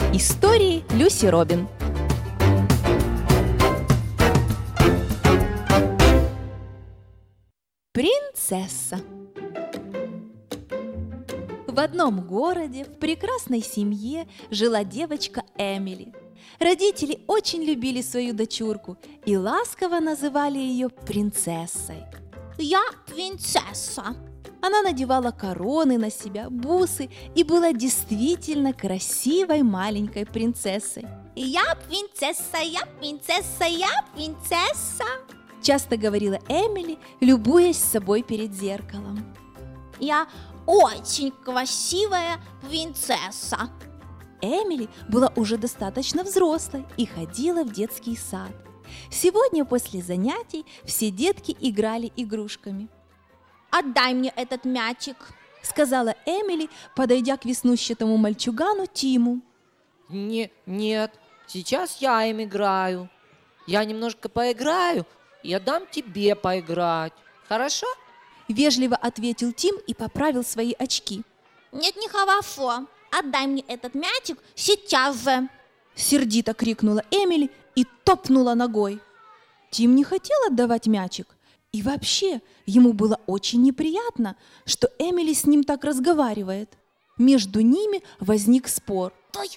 Истории Люси Робин. Принцесса. В одном городе, в прекрасной семье, жила девочка Эмили. Родители очень любили свою дочурку и ласково называли ее принцессой. Я принцесса. Она надевала короны на себя, бусы и была действительно красивой маленькой принцессой. Я принцесса, я принцесса, я принцесса. Часто говорила Эмили, любуясь собой перед зеркалом. Я очень красивая принцесса. Эмили была уже достаточно взрослой и ходила в детский сад. Сегодня после занятий все детки играли игрушками. Отдай мне этот мячик, сказала Эмили, подойдя к веснущатому мальчугану Тиму. Нет, сейчас я им играю. Я немножко поиграю и отдам тебе поиграть. Хорошо? Вежливо ответил Тим и поправил свои очки. Нет, не хорошо. Отдай мне этот мячик сейчас же. Сердито крикнула Эмили и топнула ногой. Тим не хотел отдавать мячик. И вообще, ему было очень неприятно, что Эмили с ним так разговаривает. Между ними возник спор.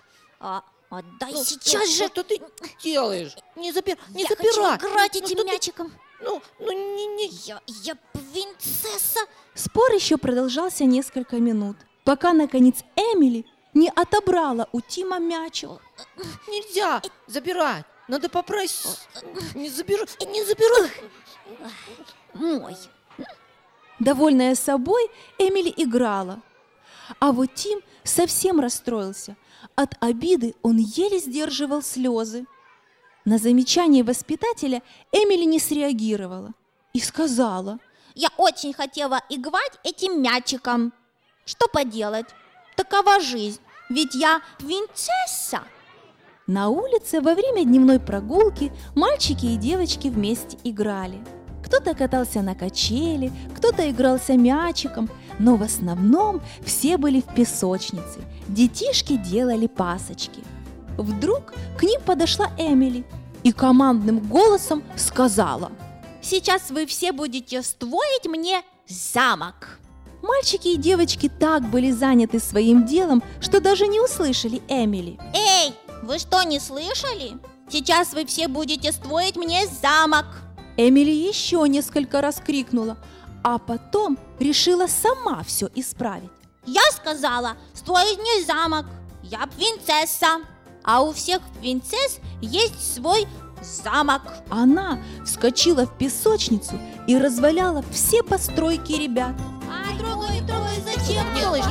Отдай сейчас же. Что ты делаешь? Не забирай. Хочу играть этим мячиком. Не. Я принцесса. Спор еще продолжался несколько минут, пока, наконец, Эмили не отобрала у Тима мячик. Нельзя забирать. Надо попросить. Не забирай. Мой. Довольная собой, Эмили играла. А вот Тим совсем расстроился. От обиды он еле сдерживал слезы. На замечание воспитателя Эмили не среагировала и сказала: Я очень хотела играть этим мячиком. Что поделать? Такова жизнь, ведь я принцесса. На улице во время дневной прогулки мальчики и девочки вместе играли. Кто-то катался на качели, кто-то игрался мячиком, но в основном все были в песочнице. Детишки делали пасочки. Вдруг к ним подошла Эмили и командным голосом сказала: Сейчас вы все будете строить мне замок. Мальчики и девочки так были заняты своим делом, что даже не услышали Эмили. Эй, вы что, не слышали? Сейчас вы все будете строить мне замок. Эмили еще несколько раз крикнула, а потом решила сама все исправить. Я сказала, строить мне замок. Я принцесса, а у всех принцесс есть свой замок. Она вскочила в песочницу и разваляла все постройки ребят. Трогай, зачем делаешь?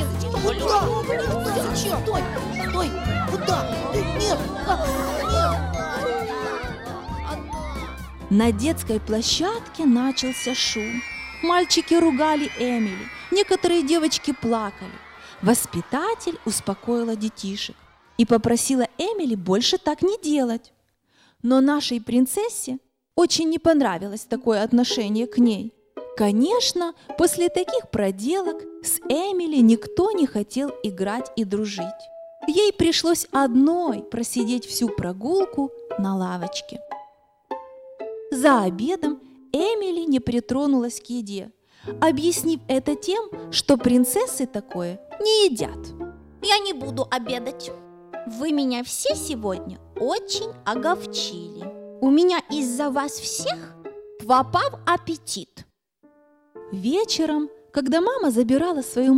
Зачем? Стой! Куда? Нет! На детской площадке начался шум. Мальчики ругали Эмили, некоторые девочки плакали. Воспитатель успокоила детишек и попросила Эмили больше так не делать. Но нашей принцессе очень не понравилось такое отношение к ней. Конечно, после таких проделок с Эмили никто не хотел играть и дружить. Ей пришлось одной просидеть всю прогулку на лавочке. За обедом Эмили не притронулась к еде, объяснив это тем, что принцессы такое не едят. Я не буду обедать. Вы меня все сегодня очень огорчили. У меня из-за вас всех пропал аппетит. Вечером, когда мама забирала свою